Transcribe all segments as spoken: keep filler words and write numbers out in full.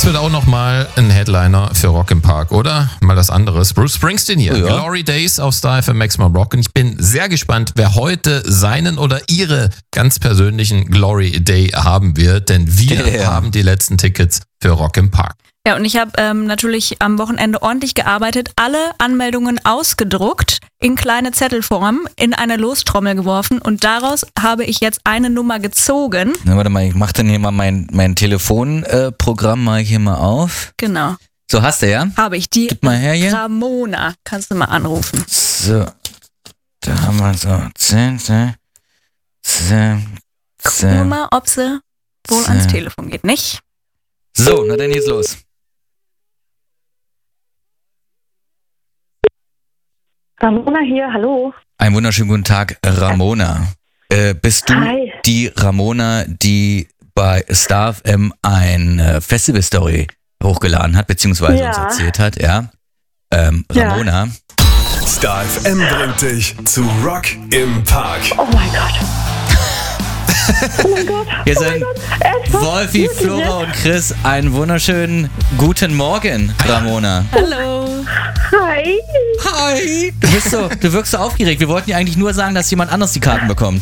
Das wird auch nochmal ein Headliner für Rock im Park, oder? Mal was anderes. Bruce Springsteen hier. Ja. Glory Days auf Star F M Maximum Rock. Und ich bin sehr gespannt, wer heute seinen oder ihre ganz persönlichen Glory Day haben wird. Denn wir ja. haben die letzten Tickets für Rock im Park. Ja, und ich habe ähm, natürlich am Wochenende ordentlich gearbeitet, alle Anmeldungen ausgedruckt, in kleine Zettelform, in eine Lostrommel geworfen und daraus habe ich jetzt eine Nummer gezogen. Na, warte mal, ich mach dann hier mal mein, mein Telefonprogramm äh, mal hier mal auf. Genau. So, hast du ja? Habe ich. Die Gib mal her hier. Ramona, kannst du mal anrufen. So, da haben wir so. zehn, zehn, zehn, Guck nur mal, ob sie wohl zehn. ans Telefon geht, nicht? So, na dann geht's los. Ramona hier, hallo. Einen wunderschönen guten Tag, Ramona. Äh, bist du Hi. die Ramona, die bei Star F M ein äh, Festival-Story hochgeladen hat, beziehungsweise ja. uns erzählt hat, ja? Ähm, Ramona. Ja. Star F M bringt dich zu Rock im Park. Oh mein Gott. Oh mein Gott. Hier oh sind Gott. Wolfi, Flora und Chris. Einen wunderschönen guten Morgen, Ramona. Hallo. Hi. Hi. Du bist so, du wirkst so aufgeregt. Wir wollten dir eigentlich nur sagen, dass jemand anders die Karten bekommt.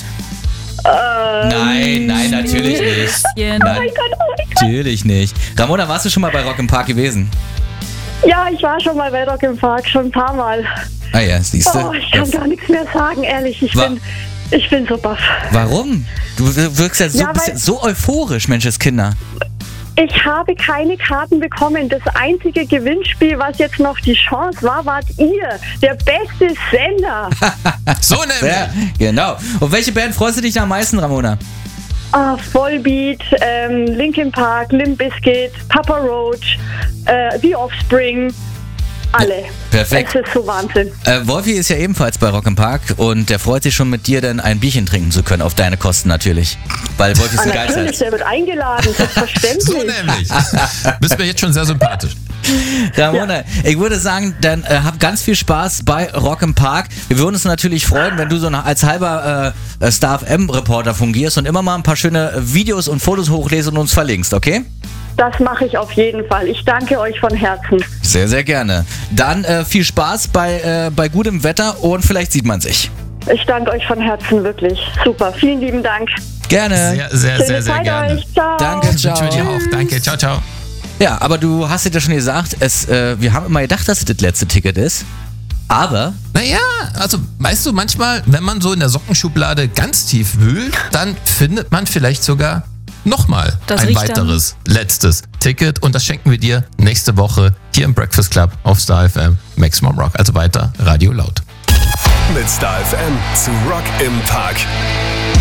Ähm, Nein, nein, natürlich nicht. Ja. Nein, Oh mein Gott, oh mein Gott. natürlich nicht. Ramona, warst du schon mal bei Rock im Park gewesen? Ja, ich war schon mal bei Rock im Park, schon ein paar Mal. Ah ja, siehst du. Oh, ich kann ja. gar nichts mehr sagen, ehrlich. Ich Wa- bin, ich bin so baff. Warum? Du wirkst ja so, Ja, bist weil- ja so euphorisch, Menscheskinder. Ich habe keine Karten bekommen. Das einzige Gewinnspiel, was jetzt noch die Chance war, wart ihr. Der beste Sender. So nämlich. Ja, genau. Und welche Band freust du dich am meisten, Ramona? Ah, Volbeat, ähm, Linkin Park, Limp Bizkit, Papa Roach, äh, The Offspring. Alle. Perfekt. Es ist so Wahnsinn. Äh, Wolfi ist ja ebenfalls bei Rock im Park und der freut sich schon, mit dir dann ein Bierchen trinken zu können, auf deine Kosten natürlich. Weil Wolfi ist Ah, ein natürlich, Geizhals. der wird eingeladen, selbstverständlich. So nämlich. Bist mir jetzt schon sehr sympathisch. Ramona, ja. ich würde sagen, dann äh, hab ganz viel Spaß bei Rock im Park. Wir würden uns natürlich freuen, wenn du so als halber äh, Star F M-Reporter fungierst und immer mal ein paar schöne Videos und Fotos hochlässt und uns verlinkst, okay? Das mache ich auf jeden Fall. Ich danke euch von Herzen. Sehr, sehr gerne. Dann äh, viel Spaß bei, äh, bei gutem Wetter und vielleicht sieht man sich. Ich danke euch von Herzen, wirklich. Super, vielen lieben Dank. Gerne. Sehr, sehr, Schöne sehr, sehr Zeit gerne. euch. Ciao. Danke, ciao. Wünsche dir auch. Danke, ciao, ciao. Ja, aber du hast dir ja schon gesagt, es, äh, wir haben immer gedacht, dass es das letzte Ticket ist. Aber Naja, also weißt du, manchmal, wenn man so in der Sockenschublade ganz tief wühlt, dann findet man vielleicht sogar nochmal Das ein riecht weiteres, letztes Ticket. Und das schenken wir dir nächste Woche hier im Breakfast Club auf Star F M Maximum Rock. Also weiter Radio laut. Mit Star F M zu Rock im Park.